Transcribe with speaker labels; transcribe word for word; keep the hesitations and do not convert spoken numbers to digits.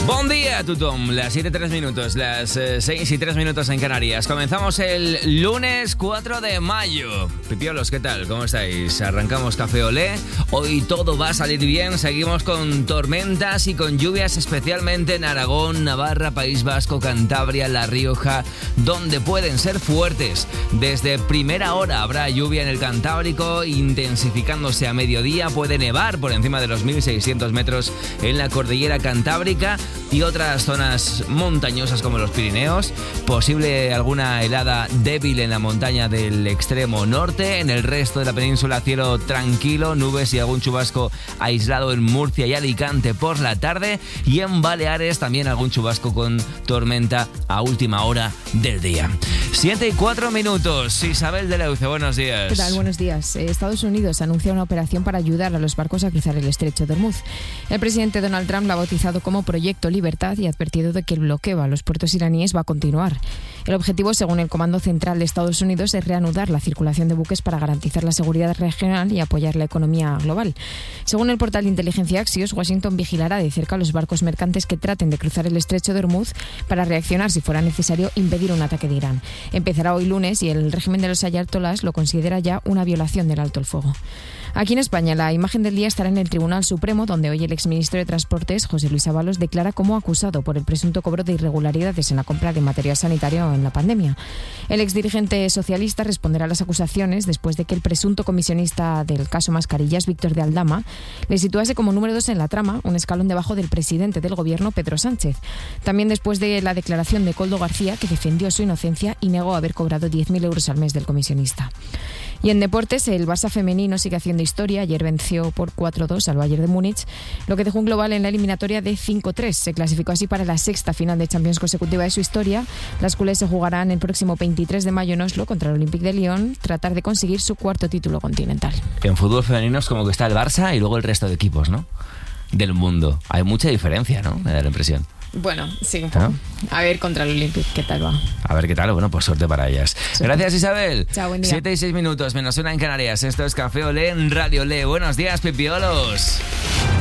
Speaker 1: Bon dia a tothom, las siete y tres minutos, las eh, seis y tres minutos en Canarias. Comenzamos el lunes cuatro de mayo. Pipiolos, ¿qué tal? ¿Cómo estáis? Arrancamos Café Olé. Hoy todo va a salir bien. Seguimos con tormentas y con lluvias, especialmente en Aragón, Navarra, País Vasco, Cantabria, La Rioja, donde pueden ser fuertes. Desde primera hora habrá lluvia en el Cantábrico, intensificándose a mediodía. Puede nevar por encima de los mil seiscientos metros en la cordillera Cantábrica y otras zonas montañosas como los Pirineos. Posible alguna helada débil en la montaña del extremo norte. En el resto de la península cielo tranquilo, nubes y algún chubasco aislado en Murcia y Alicante por la tarde. Y en Baleares también algún chubasco con tormenta a última hora del día. siete y cuatro minutos. Isabel de Leuce, buenos días.
Speaker 2: ¿Qué tal? Buenos días. Estados Unidos anuncia una operación para ayudar a los barcos a cruzar el estrecho de Hormuz. El presidente Donald Trump la ha bautizado como Proyecto Libertad y ha advertido de que el bloqueo a los puertos iraníes va a continuar. El objetivo, según el Comando Central de Estados Unidos, es reanudar la circulación de buques para garantizar la seguridad regional y apoyar la economía global. Según el portal de inteligencia Axios, Washington vigilará de cerca a los barcos mercantes que traten de cruzar el estrecho de Hormuz para reaccionar, si fuera necesario, impedir un ataque de Irán. Empezará hoy lunes y el régimen de los ayatolás lo considera ya una violación del alto el fuego. Aquí en España, la imagen del día estará en el Tribunal Supremo, donde hoy el exministro de Transportes, José Luis Ábalos, declara como acusado por el presunto cobro de irregularidades en la compra de material sanitario en la pandemia. El exdirigente socialista responderá a las acusaciones después de que el presunto comisionista del caso Mascarillas, Víctor de Aldama, le situase como número dos en la trama, un escalón debajo del presidente del gobierno, Pedro Sánchez. También después de la declaración de Koldo García, que defendió su inocencia y negó haber cobrado diez mil euros al mes del comisionista. Y en deportes, el Barça femenino sigue haciendo historia. Ayer venció por cuatro dos al Bayern de Múnich, lo que dejó un global en la eliminatoria de cinco tres. Se clasificó así para la sexta final de Champions consecutiva de su historia. Las culés se jugarán el próximo veintitrés de mayo en Oslo contra el Olympique de Lyon, tratar de conseguir su cuarto título continental.
Speaker 1: En fútbol femenino es como que está el Barça y luego el resto de equipos, ¿no?, del mundo. Hay mucha diferencia, ¿no?, me da la impresión.
Speaker 2: Bueno, sí, un poco. ¿No? A ver contra el Olympique, ¿qué tal va?
Speaker 1: A ver qué tal, bueno, pues suerte para ellas. Suerte. Gracias, Isabel.
Speaker 2: Chao, buen día.
Speaker 1: Siete y seis minutos, menos una en Canarias. Esto es Café Olé en Radio Olé. Buenos días, pipiolos.